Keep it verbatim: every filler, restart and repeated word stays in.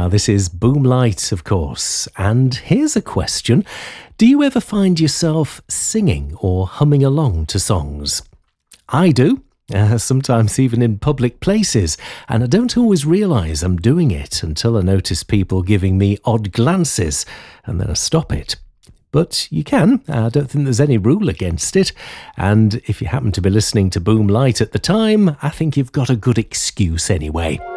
Ah, this is Boomlight, of course. And here's a question. Do you ever find yourself singing or humming along to songs? I do. Uh, sometimes even in public places, and I don't always realise I'm doing it until I notice people giving me odd glances, and then I stop it. But you can. I don't think there's any rule against it, and if you happen to be listening to Boomlight at the time, I think you've got a good excuse anyway.